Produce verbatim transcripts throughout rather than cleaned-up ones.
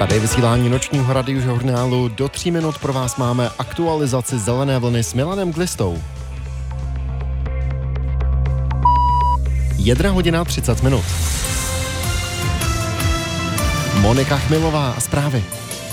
Tady je vysílání nočního radiožurnálu. Do tří minut pro vás máme aktualizaci Zelené vlny s Milanem Glistou. Jedna hodina třicet minut. Monika Chmilová a zprávy.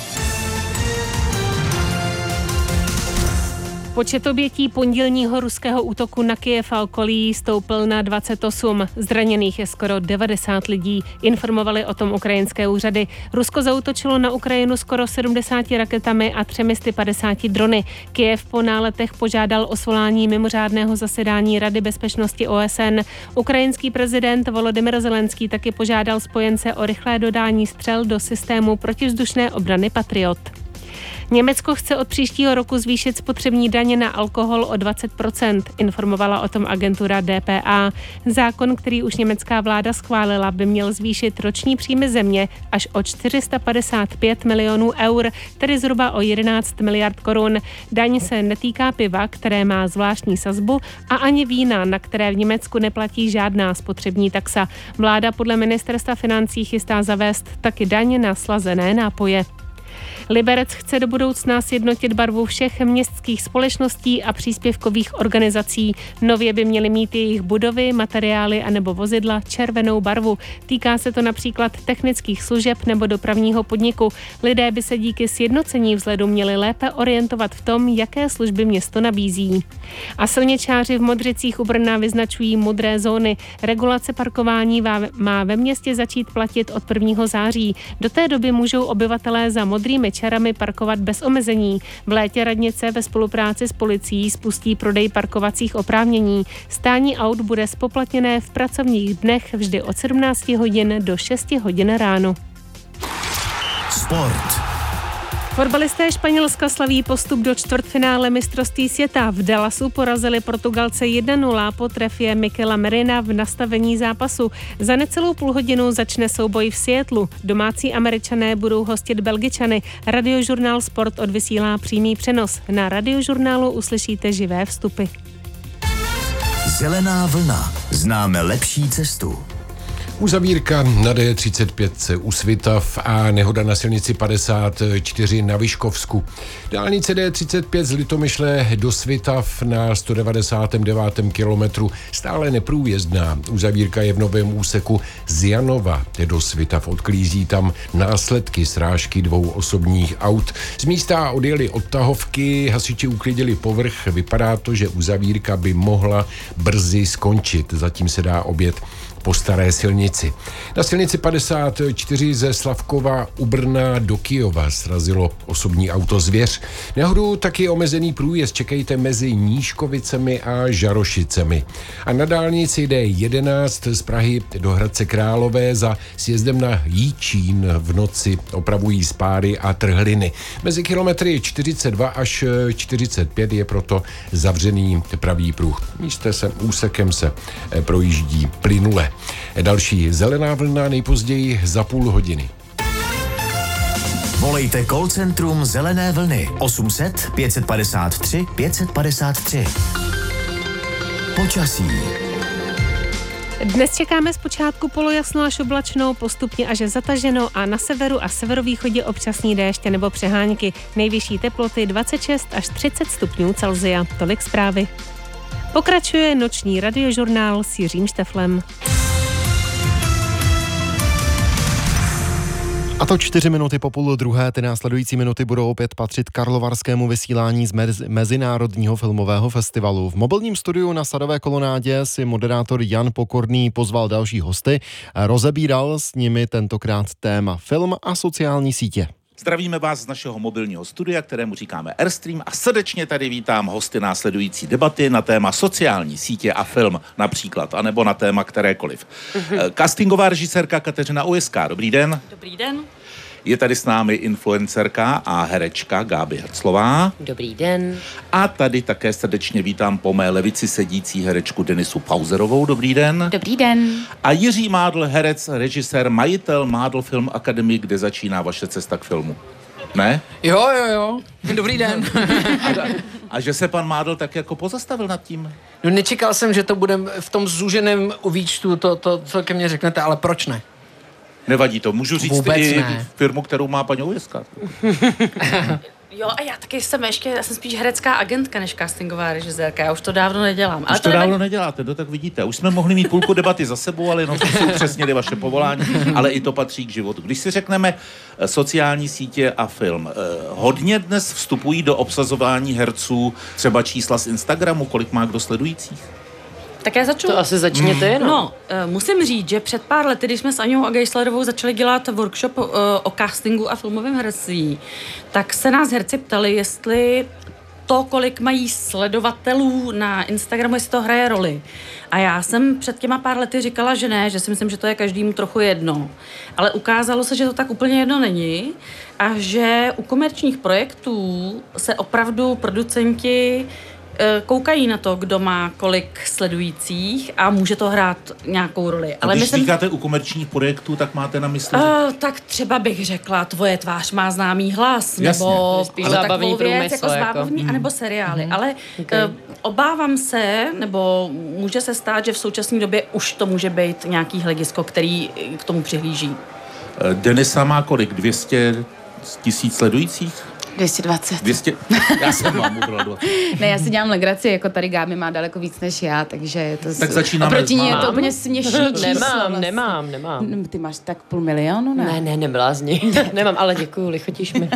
Počet obětí pondělního ruského útoku na Kyjev a okolí stoupl na dvacet osm. Zraněných je skoro devadesát lidí. Informovali o tom ukrajinské úřady. Rusko zaútočilo na Ukrajinu skoro sedmdesáti raketami a třemi sty padesáti drony. Kyjev po náletech požádal o svolání mimořádného zasedání Rady bezpečnosti O S N. Ukrajinský prezident Volodymyr Zelenský taky požádal spojence o rychlé dodání střel do systému protivzdušné obrany Patriot. Německo chce od příštího roku zvýšit spotřební daně na alkohol o dvacet procent, informovala o tom agentura D P A. Zákon, který už německá vláda schválila, by měl zvýšit roční příjmy země až o čtyři sta padesát pět milionů eur, tedy zhruba o jedenáct miliard korun. Daň se netýká piva, které má zvláštní sazbu, a ani vína, na které v Německu neplatí žádná spotřební taxa. Vláda podle ministerstva financí chystá zavést taky daň na slazené nápoje. Liberec chce do budoucna sjednotit barvu všech městských společností a příspěvkových organizací. Nově by měly mít jejich budovy, materiály anebo vozidla červenou barvu. Týká se to například technických služeb nebo dopravního podniku. Lidé by se díky sjednocení vzhledu měli lépe orientovat v tom, jaké služby město nabízí. A silničáři v Modřicích u Brna vyznačují modré zóny. Regulace parkování má ve městě začít platit od prvního září. Do té doby můžou obyvatelé za modrými čarami parkovat bez omezení. V létě radnice ve spolupráci s policií spustí prodej parkovacích oprávnění. Stání aut bude zpoplatněné v pracovních dnech vždy od sedmnácti hodin do šesti hodin ráno. Sport. Fotbalisté Španělska slaví postup do čtvrtfinále mistrovství světa. V Dallasu porazili Portugalce jedna nula po trefě Mikela Merina v nastavení zápasu. Za necelou půl hodinu začne souboj v Seattlu. Domácí Američané budou hostit Belgičany. Radiožurnál Sport odvysílá přímý přenos. Na Radiožurnálu uslyšíte živé vstupy. Zelená vlna. Známe lepší cestu. Uzavírka na D třicet pět u Svitav a nehoda na silnici padesát čtyři na Vyškovsku. Dálnice D třicet pět z Litomyšle do Svitav na sto devadesátém devátém kilometru stále neprůjezdná. Uzavírka je v novém úseku z Janova do Svitav. Odklízí tam následky srážky dvou osobních aut. Z místa odjeli odtahovky, hasiči uklidili povrch. Vypadá to, že uzavírka by mohla brzy skončit. Zatím se dá objet po staré silnici. Na silnici padesát čtyři ze Slavkova u Brna do Kyjova srazilo osobní auto Zvěř. Nehodu taky omezený průjezd čekejte mezi Nížkovicemi a Žarošicemi. A na dálnici D jedenáct z Prahy do Hradce Králové za sjezdem na Jíčín v noci opravují spáry a trhliny. Mezi kilometry čtyřicet dva až čtyřicet pět je proto zavřený pravý pruh. Místem se úsekem se projíždí plynule. Další zelená vlna nejpozději za půl hodiny. Volejte call centrum Zelené vlny osm set pět padesát tři pět padesát tři. Počasí. Dnes čekáme zpočátku polojasno až oblačno, postupně až zataženo a na severu a severovýchodě občasný déšť nebo přehánky. Nejvyšší teploty dvacet šest až třicet stupňů Celsia. Tolik zprávy. Pokračuje noční radiožurnál s Jiřím Šteflem. A to čtyři minuty po půl druhé, ty následující minuty budou opět patřit karlovarskému vysílání z mez, Mezinárodního filmového festivalu. V mobilním studiu na Sadové kolonádě si moderátor Jan Pokorný pozval další hosty. Rozebíral s nimi tentokrát téma film a sociální sítě. Zdravíme vás z našeho mobilního studia, kterému říkáme Airstream, a srdečně tady vítám hosty následující debaty na téma sociální sítě a film například, anebo na téma kterékoliv. Mm-hmm. Castingová režisérka Kateřina Ujezká, dobrý den. Dobrý den. Je tady s námi influencerka a herečka Gáby Hrclová. Dobrý den. A tady také srdečně vítám po mé levici sedící herečku Denisu Pauzerovou. Dobrý den. Dobrý den. A Jiří Mádl, herec, režisér, majitel Mádl Film Academy, kde začíná vaše cesta k filmu. Ne? Jo, jo, jo. Dobrý den. A, a že se pan Mádl tak jako pozastavil nad tím? No nečekal jsem, že to bude v tom zúženém výčtu, to, to, co ke mně řeknete, ale proč ne? Nevadí to. Můžu říct Vůbec i ne. firmu, kterou má paní Ověska. Jo, a já taky jsem ještě, já jsem spíš herecká agentka než castingová režisérka, já už to dávno nedělám. Už to dávno neděláte, no tak vidíte. Už jsme mohli mít půlku debaty za sebou, ale jenom to jsou přesně vaše povolání, ale i to patří k životu. Když si řekneme sociální sítě a film, hodně dnes vstupují do obsazování herců třeba čísla z Instagramu, kolik má kdo sledujících? Tak já začnu. To asi začni ty, no. No, uh, musím říct, že před pár lety, když jsme s Aňou a Geislerovou začali dělat workshop uh, o castingu a filmovém herectví, tak se nás herci ptali, jestli to, kolik mají sledovatelů na Instagramu, jestli to hraje roli. A já jsem před těma pár lety říkala, že ne, že si myslím, že to je každému trochu jedno. Ale ukázalo se, že to tak úplně jedno není a že u komerčních projektů se opravdu producenti koukají na to, kdo má kolik sledujících a může to hrát nějakou roli. Ale když myslím, říkáte u komerčních projektů, tak máte na mysli? Uh, tak třeba bych řekla, Tvoje tvář má známý hlas, jasně, nebo spíš zábavní průmysl, jako zábavní, jako. anebo seriály. Mm-hmm. Ale okay. uh, obávám se, nebo může se stát, že v současné době už to může být nějaký hledisko, který k tomu přihlíží. Denisa má kolik? dvě stě tisíc sledujících? dvě stě dvacet. dvě stě Já jsem vám mluvila dvacet. Ne, já si dělám legraci, jako tady Gáby má daleko víc než já, takže je to... Tak začínáme oproti ní je mám. to úplně směšný číslo. Nemám, vlastně. nemám, nemám. Ty máš tak půl milionu, ne? Ne, ne, neblázni. Nemám, ale děkuju, lichotíš mi.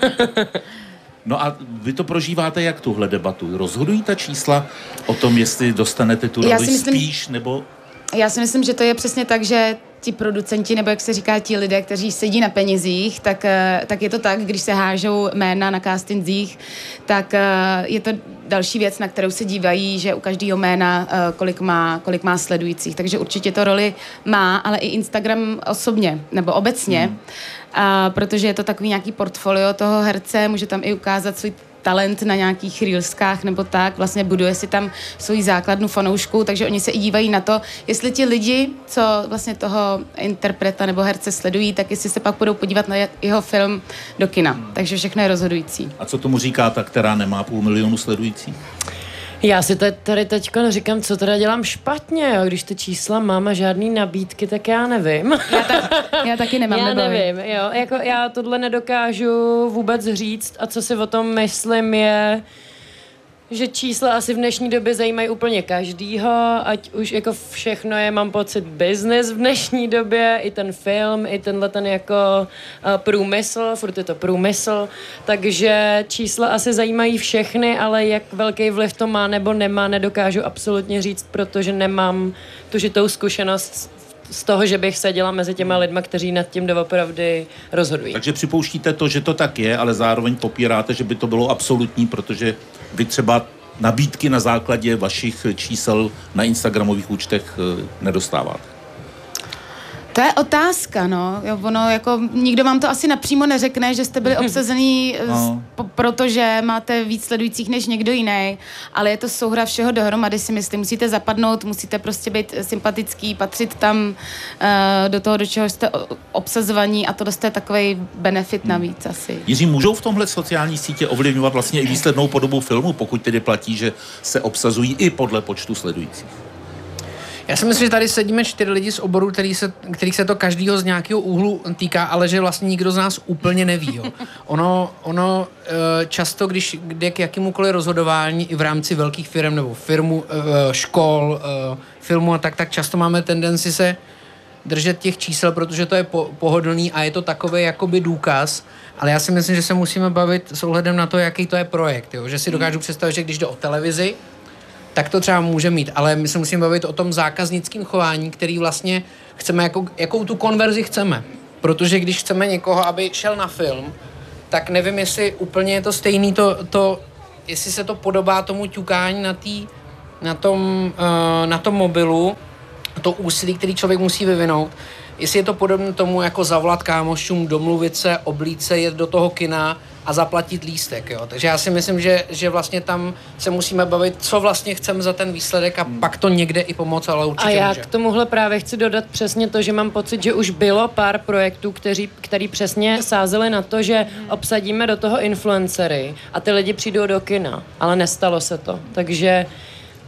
No a vy to prožíváte jak tuhle debatu? Rozhodují ta čísla o tom, jestli dostanete tu roli myslím, spíš, nebo... Já si myslím, že to je přesně tak, že ti producenti, nebo jak se říká, ti lidé, kteří sedí na penězích, tak, tak je to tak, když se hážou jména na castingzích, tak je to další věc, na kterou se dívají, že u každého jména kolik má, kolik má sledujících. Takže určitě to roli má, ale i Instagram osobně, nebo obecně, hmm. a protože je to takový nějaký portfolio toho herce, může tam i ukázat svůj talent na nějakých reelskách nebo tak, vlastně buduje si tam svoji základnu fanoušků, takže oni se i dívají na to, jestli ti lidi, co vlastně toho interpreta nebo herce sledují, tak jestli se pak budou podívat na jeho film do kina. Hmm. Takže všechno je rozhodující. A co tomu říká ta, která nemá půl milionu sledujících? Já si tady teďka říkám, co teda dělám špatně, jo? Když ty čísla mám a žádný nabídky, tak já nevím. Já, ta, já taky nemám. Já nevím, jo. Jako já tohle nedokážu vůbec říct a co si o tom myslím je, že čísla asi v dnešní době zajímají úplně každýho, ať už jako všechno je, mám pocit, business v dnešní době, i ten film, i tenhle ten jako uh, průmysl, furt je to průmysl, takže čísla asi zajímají všechny, ale jak velký vliv to má nebo nemá, nedokážu absolutně říct, protože nemám tu žitou zkušenost z toho, že bych seděla mezi těma lidma, kteří nad tím doopravdy rozhodují. Takže připouštíte to, že to tak je, ale zároveň popíráte, že by to bylo absolutní, protože vy třeba nabídky na základě vašich čísel na instagramových účtech nedostáváte. To je otázka, no. Jo, ono, jako, nikdo vám to asi napřímo neřekne, že jste byli obsazený, no. z, protože máte víc sledujících než někdo jiný, ale je to souhra všeho dohromady, si myslím. Musíte zapadnout, musíte prostě být sympatický, patřit tam uh, do toho, do čeho jste obsazovaní a to dostane takovej benefit hmm. navíc asi. Jiří, můžou v tomhle sociální sítě ovlivňovat vlastně i výslednou podobu filmu, pokud tedy platí, že se obsazují i podle počtu sledujících? Já si myslím, že tady sedíme čtyři lidi z oboru, který se, kterých se to každýho z nějakého úhlu týká, ale že vlastně nikdo z nás úplně neví. Jo. Ono, ono často, když jde k jakémukoliv rozhodování i v rámci velkých firm nebo firmu, škol, filmu a tak, tak často máme tendenci se držet těch čísel, protože to je po, pohodlný a je to takový jakoby důkaz, ale já si myslím, že se musíme bavit s ohledem na to, jaký to je projekt. Jo. Že si dokážu představit, že když jde o televizi, tak to třeba může mít, ale my se musíme bavit o tom zákaznickém chování, který vlastně chceme, jako, jakou tu konverzi chceme. Protože když chceme někoho, aby šel na film, tak nevím, jestli úplně je to stejný, to, to, jestli se to podobá tomu ťukání na, tý, na, tom, uh, na tom mobilu, to úsilí, který člověk musí vyvinout, jestli je to podobné tomu, jako zavolat kámošům, domluvit se, oblít se, jet do toho kina a zaplatit lístek, jo. Takže já si myslím, že, že vlastně tam se musíme bavit, co vlastně chceme za ten výsledek a hmm. pak to někde i pomoct, ale určitě A já může. K tomuhle právě chci dodat přesně to, že mám pocit, že už bylo pár projektů, kteří, který přesně sázeli na to, že obsadíme do toho influencery a ty lidi přijdou do kina, ale nestalo se to. Takže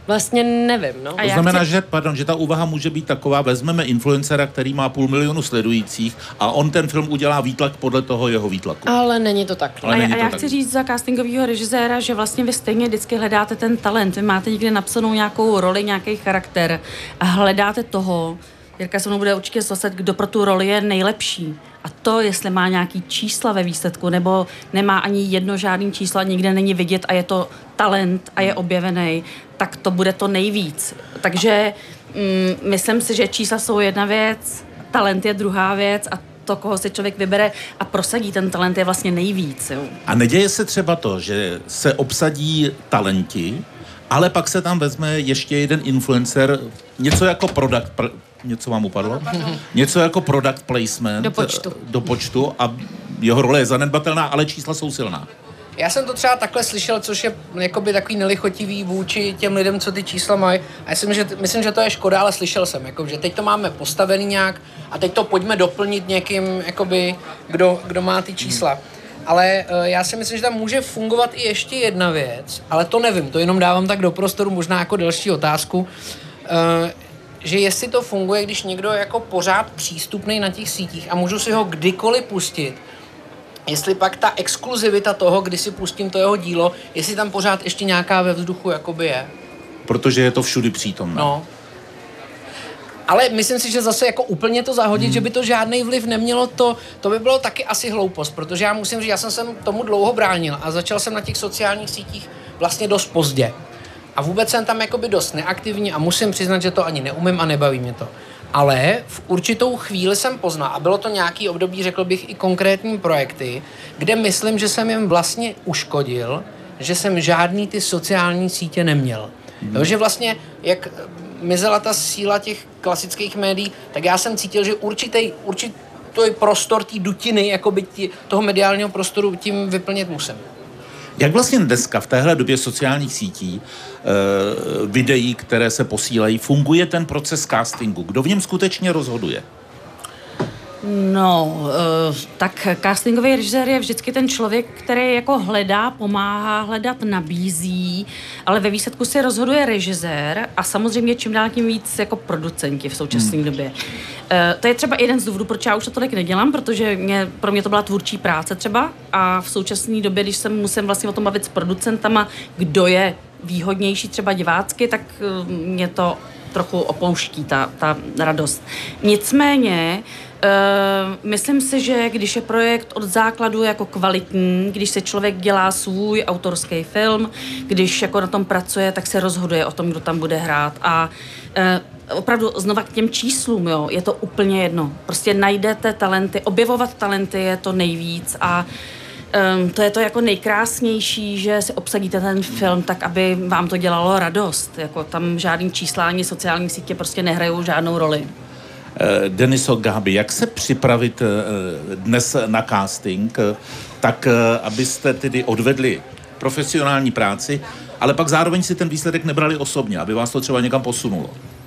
Vlastně nevím, no. To znamená, chci... že, pardon, že ta úvaha může být taková, vezmeme influencera, který má půl milionu sledujících a on ten film udělá výtlak podle toho jeho výtlaku. Ale není to tak. A, a já chci říct za castingového režiséra, že vlastně vy stejně vždycky hledáte ten talent. Vy máte někde napsanou nějakou roli, nějaký charakter a hledáte toho, Jirka se mnou bude určitě zase, kdo pro tu roli je nejlepší. A to, jestli má nějaký čísla ve výsledku, nebo nemá ani jedno žádný čísla, nikde není vidět a je to talent a je objevený, tak to bude to nejvíc. Takže mm, myslím si, že čísla jsou jedna věc, talent je druhá věc a to, koho si člověk vybere a prosadí ten talent, je vlastně nejvíc. Jo. A neděje se třeba to, že se obsadí talenti, ale pak se tam vezme ještě jeden influencer, něco jako product, pr- něco vám upadlo? Něco jako product placement do počtu. do počtu a jeho role je zanedbatelná, ale čísla jsou silná. Já jsem to třeba takhle slyšel, což je jakoby takový nelichotivý vůči těm lidem, co ty čísla mají. A já si myslím, že, myslím, že to je škoda, ale slyšel jsem, jako, že teď to máme postavený nějak a teď to pojďme doplnit někým, jakoby, kdo, kdo má ty čísla. Ale uh, já si myslím, že tam může fungovat i ještě jedna věc, ale to nevím, to jenom dávám tak do prostoru, možná jako další otázku, uh, že jestli to funguje, když někdo je jako pořád přístupný na těch sítích a můžu si ho kdykoliv pustit, jestli pak ta exkluzivita toho, kdy si pustím to jeho dílo, jestli tam pořád ještě nějaká ve vzduchu jakoby je. Protože je to všudy přítomné. No. Ale myslím si, že zase jako úplně to zahodit, hmm. že by to žádný vliv nemělo, to, to by bylo taky asi hloupost, protože já musím říct, já jsem se tomu dlouho bránil a začal jsem na těch sociálních sítích vlastně dost pozdě. A vůbec jsem tam jakoby dost neaktivní a musím přiznat, že to ani neumím a nebaví mě to. Ale v určitou chvíli jsem poznal, a bylo to nějaký období, řekl bych, i konkrétní projekty, kde myslím, že jsem jim vlastně uškodil, že jsem žádný ty sociální sítě neměl. Hmm. Jo, že vlastně, jak mizela ta síla těch klasických médií, tak já jsem cítil, že určitý, určitý prostor té dutiny, jakoby tí, toho mediálního prostoru tím vyplnit musím. Jak vlastně dneska v téhle době sociálních sítí, e, videí, které se posílají, funguje ten proces castingu? Kdo v něm skutečně rozhoduje? No, uh, tak castingový režisér je vždycky ten člověk, který jako hledá, pomáhá hledat, nabízí, ale ve výsledku se rozhoduje režisér a samozřejmě čím dál tím víc jako producenti v současné hmm. době. Uh, to je třeba jeden z důvodů, proč já už to tolik nedělám, protože mě, pro mě to byla tvůrčí práce třeba a v současné době, když se musím vlastně o tom bavit s producentama, kdo je výhodnější třeba divácky, tak uh, mě to trochu opouští, ta, ta radost. Nicméně, Uh, myslím si, že když je projekt od základu jako kvalitní, když se člověk dělá svůj autorský film, když jako na tom pracuje, tak se rozhoduje o tom, kdo tam bude hrát a uh, opravdu znova k těm číslům, jo, je to úplně jedno. Prostě najdete talenty, objevovat talenty je to nejvíc a um, to je to jako nejkrásnější, že si obsadíte ten film tak, aby vám to dělalo radost. Jako tam žádný čísla ani sociální sítě prostě nehrajou žádnou roli. Deniso, Gáby, jak se připravit dnes na casting, tak abyste tedy odvedli profesionální práci, ale pak zároveň si ten výsledek nebrali osobně, aby vás to třeba někam posunulo?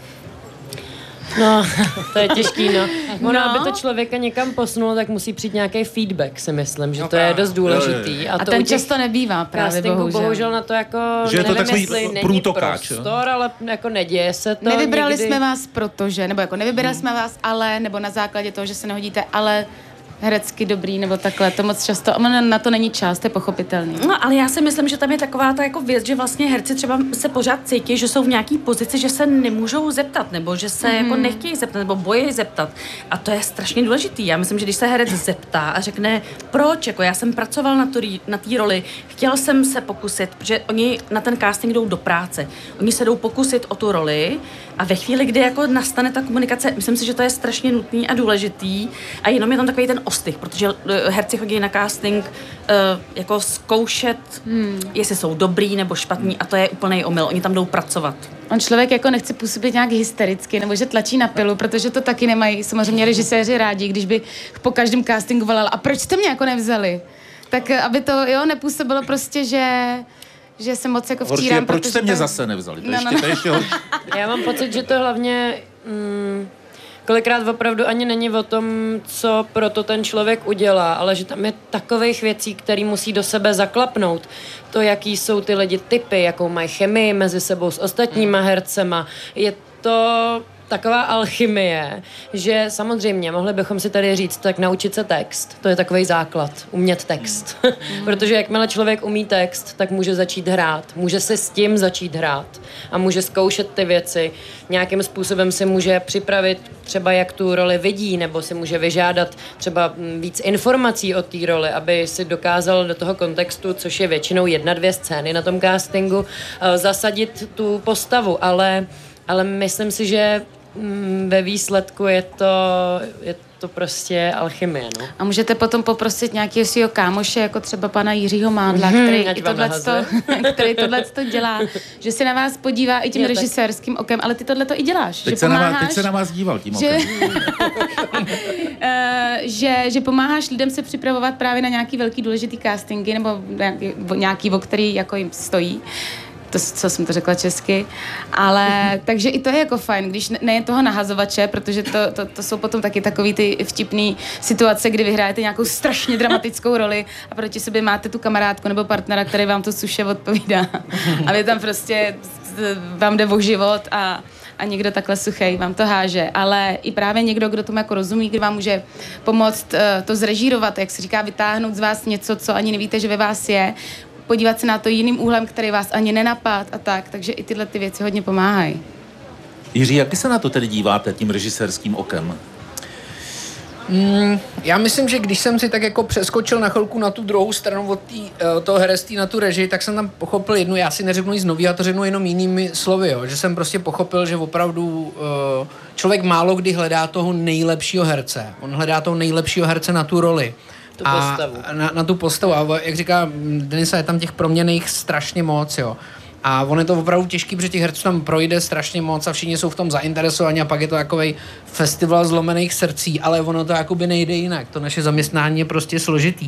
No, to je těžký, no. Ono, no. aby to člověka někam posunulo, tak musí přijít nějaký feedback, si myslím, že no, to je dost důležitý. A, a to ten často nebývá právě, bohužel. bohužel na to jako, že nevím, je to takový jestli není průtokáč, prostor, ale jako neděje se to. Nevybrali někdy. jsme vás protože, nebo jako nevybrali hmm. jsme vás, ale, nebo na základě toho, že se nehodíte, ale herecky dobrý, nebo takhle, to moc často, a na to není čas, to je pochopitelný. No, ale já si myslím, že tam je taková ta jako věc, že vlastně herci třeba se pořád cítí, že jsou v nějaký pozici, že se nemůžou zeptat, nebo že se mm. jako nechtějí zeptat, nebo bojí zeptat. A to je strašně důležitý. Já myslím, že když se herec zeptá a řekne, proč, jako já jsem pracoval na, na té roli, chtěl jsem se pokusit, protože oni na ten casting jdou do práce. Oni se jdou pokusit o tu roli a ve chvíli, kdy jako nastane ta komunikace, myslím si, že to je strašně nutný a důležitý a jenom je tam takový ten ostych, protože herci chodí na casting uh, jako zkoušet, hmm. jestli jsou dobrý nebo špatní a to je úplný omyl. Oni tam jdou pracovat. On člověk jako nechce působit nějak hystericky nebo že tlačí na pilu, protože to taky nemají samozřejmě režiséři rádi, když by po každém castingu volal a proč jste mě jako nevzali? Tak aby to jo nepůsobilo prostě, že že se moc jako vtírám. Horší, proč jste mě to... zase nevzali? To no, ještě, no, no. To ještě horší. Já mám pocit, že to hlavně... Mm, kolikrát opravdu ani není o tom, co proto ten člověk udělá, ale že tam je takových věcí, které musí do sebe zaklapnout. To, jaký jsou ty lidi typy, jakou mají chemii mezi sebou s ostatníma hercema. Je to taková alchymie, že samozřejmě mohli bychom si tady říct, tak naučit se text. To je takový základ, umět text. Protože jakmile člověk umí text, tak může začít hrát. Může se s tím začít hrát a může zkoušet ty věci. Nějakým způsobem si může připravit třeba, jak tu roli vidí, nebo si může vyžádat třeba víc informací o té roli, aby si dokázal do toho kontextu, což je většinou jedna, dvě scény na tom castingu, zasadit tu postavu, ale Ale myslím si, že mm, ve výsledku je to, je to prostě alchymie. No. A můžete potom poprosit nějakého svého kámoše, jako třeba pana Jiřího Mándla, Hmm, který, i tohleto, který tohleto dělá, že se na vás podívá i tím Já režisérským okem, ale ty tohleto i děláš. Teď, že se, pomáháš, na vás, teď se na vás díval tím že, okem. uh, že, že pomáháš lidem se připravovat právě na nějaký velký důležitý castingy, nebo nějaký, nějaký o který jako jim stojí. To, co jsem to řekla česky, ale takže i to je jako fajn, když ne, ne toho nahazovače, protože to, to, to jsou potom taky takový ty vtipný situace, kdy vyhrajete nějakou strašně dramatickou roli a proti sobě máte tu kamarádku nebo partnera, který vám to suše odpovídá a vy tam prostě vám jde o život a a někdo takhle suchej vám to háže, ale i právě někdo, kdo tomu jako rozumí, kdo vám může pomoct uh, to zrežírovat, jak se říká, vytáhnout z vás něco, co ani nevíte, že ve vás je, podívat se na to jiným úhlem, který vás ani nenapad a tak, takže i tyhle ty věci hodně pomáhají. Jiří, jak se na to tedy díváte tím režisérským okem? Mm, já myslím, že když jsem si tak jako přeskočil na chvilku na tu druhou stranu od, tý, od toho herectví na tu režii, tak jsem tam pochopil jednu, já si neřeknu nic nový, já to řeknu jenom jinými slovy, jo, že jsem prostě pochopil, že opravdu uh, člověk málo kdy hledá toho nejlepšího herce. On hledá toho nejlepšího herce na tu roli. Tu a postavu. Na, na tu postavu. A jak říká Denisa, je tam těch proměnných strašně moc, jo. A on je to opravdu těžký, protože těch herců tam projde strašně moc a všichni jsou v tom zainteresovaní a pak je to takovej festival zlomených srdcí, ale ono to jakoby nejde jinak. To naše zaměstnání je prostě složitý.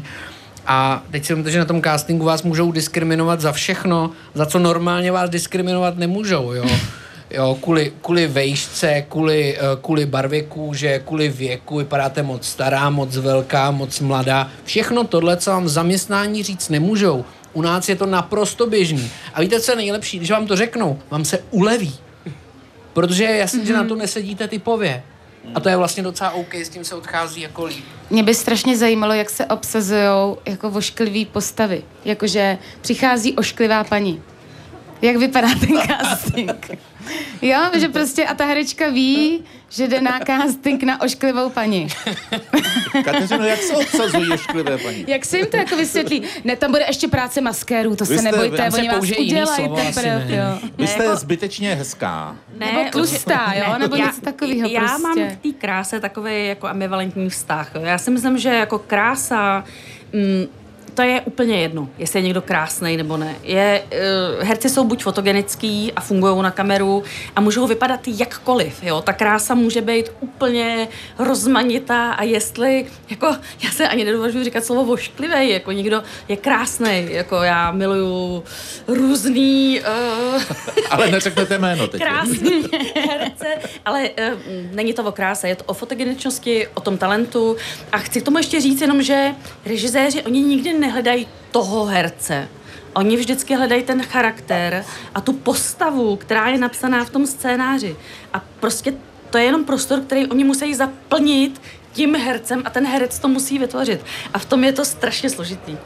A teď si myslím, že na tom castingu vás můžou diskriminovat za všechno, za co normálně vás diskriminovat nemůžou, jo. Jo, kvůli, kvůli vejšce, kvůli, kvůli barvě kůže, kvůli věku, vypadáte moc stará, moc velká, moc mladá. Všechno tohle, co vám v zaměstnání říct nemůžou. U nás je to naprosto běžný. A víte, co je nejlepší? Když vám to řeknou, vám se uleví. Protože je jasný, mm-hmm. že na to nesedíte typově. A to je vlastně docela OK, s tím se odchází jako líp. Mě by strašně zajímalo, jak se obsazujou jako ošklivý postavy. Jakože přichází ošklivá paní. Jak vypadá ten casting? Jo, že prostě a ta herečka ví, že jde na casting na ošklivou paní. Kateřino, jak se obsazují ošklivé paní? Jak se jim to jako vysvětlí? Ne, tam bude ještě práce maskérů, to Vy se jste- nebojte, tam oni vás udělají teprve, jo. Vy jste jako- zbytečně hezká. Ne, Nebo tlustá, jo? ne, Nebo já- něco takového Já prostě. mám k té kráse takový jako ambivalentní vztah. jo. Já si myslím, že jako krása... Mm, to je úplně jedno, jestli je někdo krásnej nebo ne. Je, uh, herci jsou buď fotogenický a fungují na kameru a můžou vypadat jakkoliv. Jo? Ta krása může být úplně rozmanitá a jestli, jako, já se ani nedovedu říkat slovo ošklivej, jako někdo je krásnej, jako já miluju různý... Uh, Ale neřeknete jméno teď. krásný herce, ale uh, není to o kráse, je to o fotogeničnosti, o tom talentu a chci k tomu ještě říct jenom, že režiséři, oni nikdy nehledají toho herce. Oni vždycky hledají ten charakter a tu postavu, která je napsaná v tom scénáři. A prostě to je jenom prostor, který oni musí zaplnit tím hercem a ten herec to musí vytvořit. A v tom je to strašně složitý.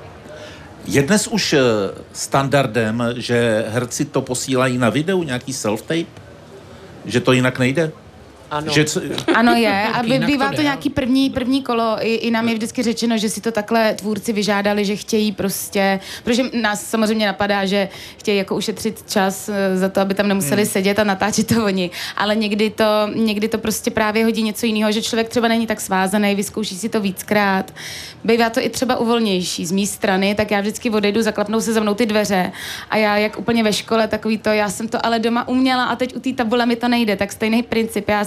Je dnes už eh, standardem, že herci to posílají na videu, nějaký self-tape? Že to jinak nejde? Ano. Že, c- Ano je, a Jinak bývá to to jde, nějaký první, první kolo, I, i nám je vždycky řečeno, že si to takhle tvůrci vyžádali, že chtějí prostě, protože nás samozřejmě napadá, že chtějí jako ušetřit čas eh, za to, aby tam nemuseli hmm. sedět a natáčet to oni, ale někdy to, někdy to prostě právě hodí něco jiného, že člověk třeba není tak svázaný, vyzkouší si to víckrát. Bývá to i třeba uvolnější z mé strany, tak já vždycky odejdu, zaklapnou se za mnou ty dveře a já jak úplně ve škole takový to, já jsem to ale doma uměla a teď u té tabule mi to nejde, tak stejný princip, já